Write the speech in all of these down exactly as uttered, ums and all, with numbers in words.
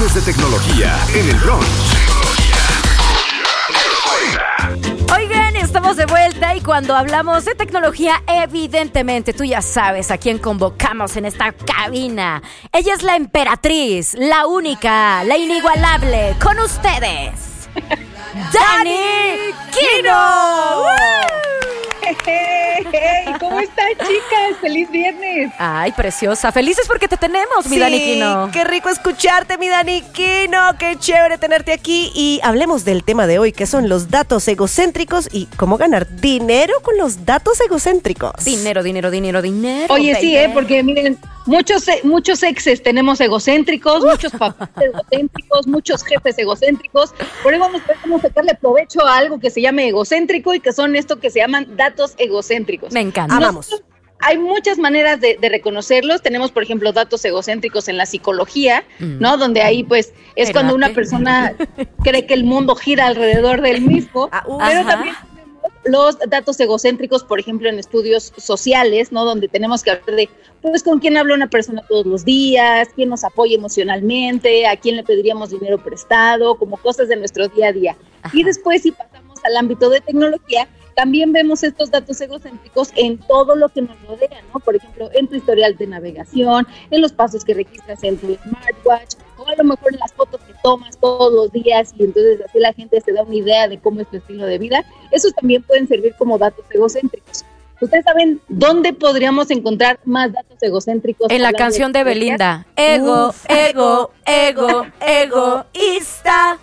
Hablemos de tecnología en el brunch. Oigan, estamos de vuelta y cuando hablamos de tecnología, evidentemente tú ya sabes a quién convocamos en esta cabina. Ella es la emperatriz, la única, la inigualable. Con ustedes, Dani Quino. Hey, hey, ¿cómo están, chicas? ¡Feliz viernes! Ay, preciosa. Felices porque te tenemos, mi Sí, Dani Quino. qué rico escucharte, mi Dani Quino. Qué chévere tenerte aquí. Y hablemos del tema de hoy, que son los datos egocéntricos y cómo ganar dinero con los datos egocéntricos. Dinero, dinero, dinero, dinero. Oye, baby. sí, ¿eh? Porque miren, muchos, muchos exes tenemos egocéntricos, muchos papás egocéntricos, muchos jefes egocéntricos. Por eso vamos a ver cómo sacarle provecho a algo que se llame egocéntrico y que son esto que se llaman datos egocéntricos. Me encanta. Amamos. Hay muchas maneras de, de reconocerlos. Tenemos, por ejemplo, datos egocéntricos en la psicología, mm. ¿no? Donde ahí, pues, es Espérate. cuando una persona cree que el mundo gira alrededor del mismo. Ah, uh, pero ajá. también tenemos los datos egocéntricos, por ejemplo, en estudios sociales, ¿no? Donde tenemos que hablar de, pues, con quién habla una persona todos los días, quién nos apoya emocionalmente, a quién le pediríamos dinero prestado, como cosas de nuestro día a día. Ajá. Y después, si pasamos al ámbito de tecnología, también vemos estos datos egocéntricos en todo lo que nos rodea, ¿no? Por ejemplo, en tu historial de navegación, en los pasos que registras en tu smartwatch, o a lo mejor en las fotos que tomas todos los días y entonces así la gente se da una idea de cómo es tu estilo de vida. Esos también pueden servir como datos egocéntricos. ¿Ustedes saben dónde podríamos encontrar más datos egocéntricos? En la canción de, de Belinda. Ego, Uf, ego, ego, egoísta.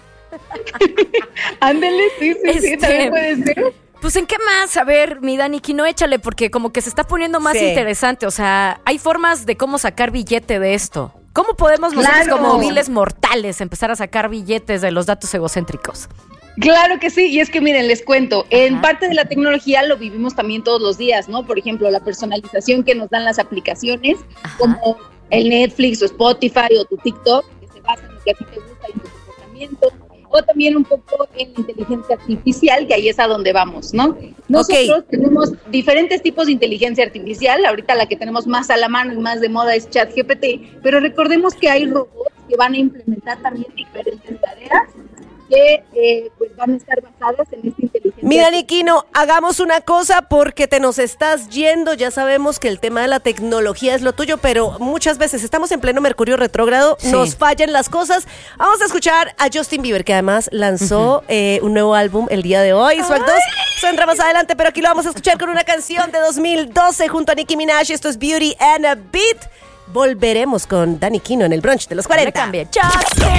Ándele, sí, sí, este... sí, también puede ser. Pues, ¿en qué más? A ver, mi Dani Quino, échale, porque como que se está poniendo más sí. interesante. O sea, hay formas de cómo sacar billete de esto. ¿Cómo podemos nosotros, claro, como viles mortales, empezar a sacar billetes de los datos egocéntricos? Claro que sí, y es que miren, les cuento, en Ajá. parte de la tecnología lo vivimos también todos los días, ¿no? Por ejemplo, la personalización que nos dan las aplicaciones, Ajá. como el Netflix o Spotify o tu TikTok, que se basa en lo que a ti te gusta y en tu comportamiento. O también un poco en la inteligencia artificial, que ahí es a donde vamos, ¿no? Nosotros okay. tenemos diferentes tipos de inteligencia artificial. Ahorita la que tenemos más a la mano y más de moda es ChatGPT, pero recordemos que hay robots que van a implementar también diferentes tareas que eh, pues van a estar basadas en esta inteligencia. Mira, Dani Quino, hagamos una cosa porque te nos estás yendo. Ya sabemos que el tema de la tecnología es lo tuyo, pero muchas veces estamos en pleno Mercurio retrógrado, sí. nos fallan las cosas. Vamos a escuchar a Justin Bieber, que además lanzó uh-huh. eh, un nuevo álbum el día de hoy, Swag dos. Eso entra más adelante, pero aquí lo vamos a escuchar con una canción de dos mil doce junto a Nicki Minaj. Esto es Beauty and a Beat. Volveremos con Dani Quino en el brunch de los cuarenta. Cambie. Chao.